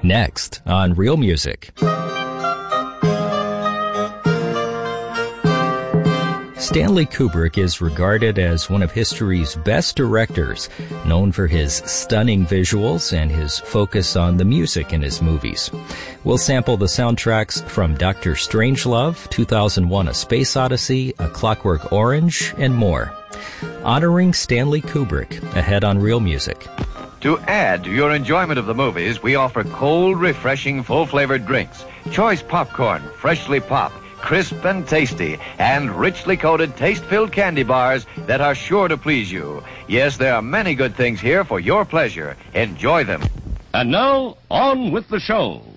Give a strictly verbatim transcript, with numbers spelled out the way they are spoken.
Next on Real Music. Stanley Kubrick is regarded as one of history's best directors, known for his stunning visuals and his focus on the music in his movies. We'll sample the soundtracks from Doctor Strangelove, two thousand one A Space Odyssey, A Clockwork Orange, and more. Honoring Stanley Kubrick, ahead on Real Music. To add to your enjoyment of the movies, we offer cold, refreshing, full-flavored drinks, choice popcorn, freshly popped, crisp and tasty, and richly coated taste-filled candy bars that are sure to please you. Yes, there are many good things here for your pleasure. Enjoy them. And now, on with the show.